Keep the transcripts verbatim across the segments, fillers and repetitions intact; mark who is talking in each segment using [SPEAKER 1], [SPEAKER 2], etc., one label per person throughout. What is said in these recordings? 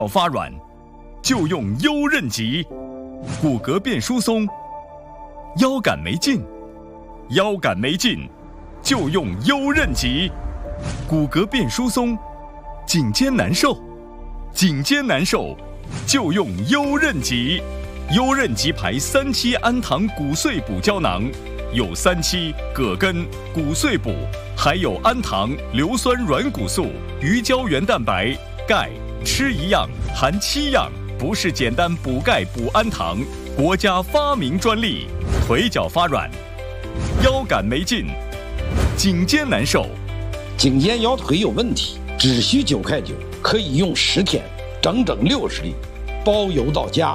[SPEAKER 1] 发软，就用优韧极；骨骼变疏松，腰杆没劲，腰杆没劲，就用优韧极；骨骼变疏松，颈肩难受，颈肩难受，就用优韧极。优韧极牌三七氨糖骨碎补胶囊，有三七、葛根、骨碎补，还有氨糖、硫酸软骨素、鱼胶原蛋白、钙，吃一样含七样，不是简单补钙补氨糖，国家发明专利。腿脚发软，腰杆没劲，颈肩难受，
[SPEAKER 2] 颈肩腰腿有问题，只需九块九，可以用十天，整整六十粒，包邮到家。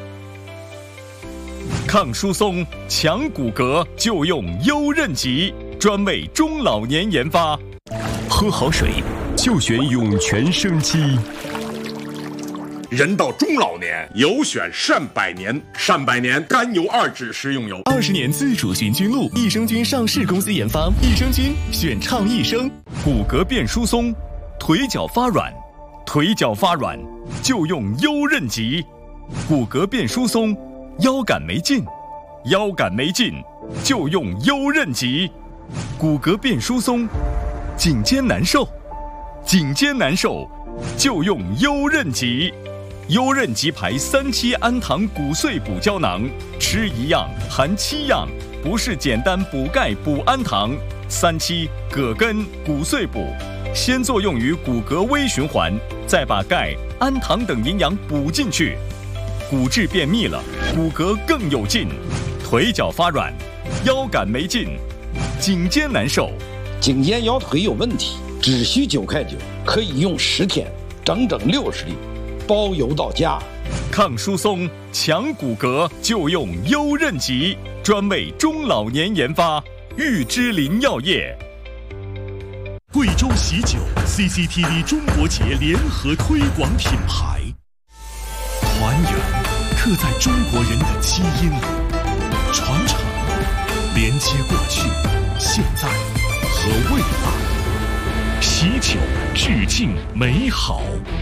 [SPEAKER 1] 抗疏松、强骨骼，就用优韧极，专为中老年研发。
[SPEAKER 3] 喝好水，就选涌泉生机。
[SPEAKER 4] 人到中老年，有选善百年。善百年甘油二酯食用油，
[SPEAKER 3] 二十年自主寻菌露，益生菌上市公司研发，益生菌选畅益生。
[SPEAKER 1] 骨骼变疏松，腿脚发软，腿脚发软，就用优韧极。骨骼变疏松，腰杆没劲，腰杆没劲，就用优韧极；骨骼变疏松，颈肩难受，颈肩难受，就用优韧极。优韧极牌三七氨糖骨碎补胶囊，吃一样含七样，不是简单补钙补氨糖。三七、葛根、骨碎补，先作用于骨骼微循环，再把钙、氨糖等营养补进去。骨质变密了，骨骼更有劲，腿脚发软，腰杆没劲，颈肩难受，
[SPEAKER 2] 颈肩腰腿有问题，只需九块九，可以用十天，整整六十粒，包邮到家。
[SPEAKER 1] 抗疏松、强骨骼，就用优韧极，专为中老年研发。玉芝林药业。
[SPEAKER 3] 贵州喜酒 C C T V 中国节联合推广品牌，团圆刻在中国人的基因里，传承连接过去、现在和未来。喜酒致敬美好。